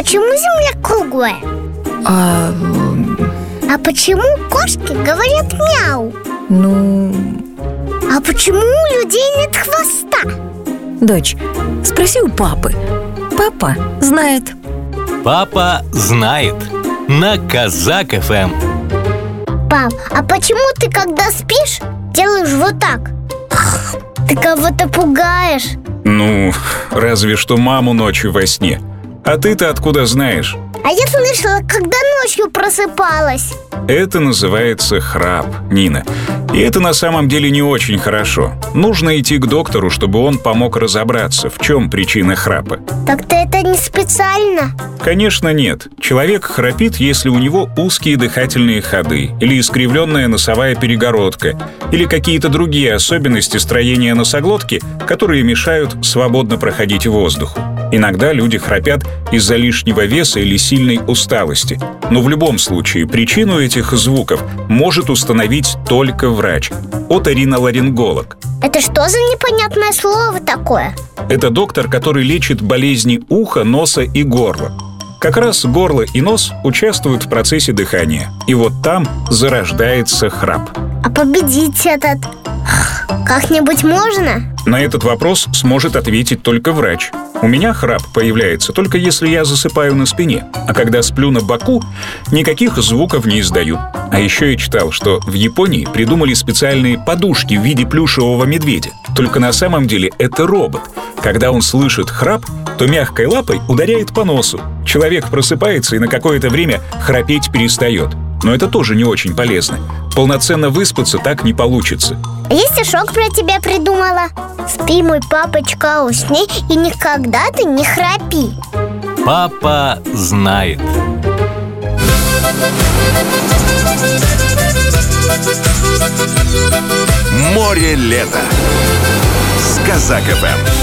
почему Земля круглая? А почему кошки говорят мяу? А почему у людей нет хвоста? Дочь, спроси у папы. Папа знает. Папа знает. На Казак ФМ. Пап, а почему ты, когда спишь, делаешь вот так? Ты кого-то пугаешь. Разве что маму ночью во сне. А ты-то откуда знаешь? А я слышала, когда ночью просыпалась. Это называется храп, Нина. И это на самом деле не очень хорошо. Нужно идти к доктору, чтобы он помог разобраться, в чем причина храпа. Так-то это не специально? Конечно, нет. Человек храпит, если у него узкие дыхательные ходы, или искривленная носовая перегородка, или какие-то другие особенности строения носоглотки, которые мешают свободно проходить воздуху. Иногда люди храпят из-за лишнего веса или сильной усталости. Но в любом случае причину этих звуков может установить только врач – оториноларинголог. Это что за непонятное слово такое? Это доктор, который лечит болезни уха, носа и горла. Как раз горло и нос участвуют в процессе дыхания. И вот там зарождается храп. А победить этот как-нибудь можно? На этот вопрос сможет ответить только врач. У меня храп появляется только если я засыпаю на спине, а когда сплю на боку, никаких звуков не издаю. А еще я читал, что в Японии придумали специальные подушки в виде плюшевого медведя. Только на самом деле это робот. Когда он слышит храп, то мягкой лапой ударяет по носу. Человек просыпается и на какое-то время храпеть перестает. Но это тоже не очень полезно. Полноценно выспаться так не получится. А я стишок про тебя придумала. Спи, мой папочка, усни и никогда ты не храпи. Папа знает. Море лета с Казак ФМ.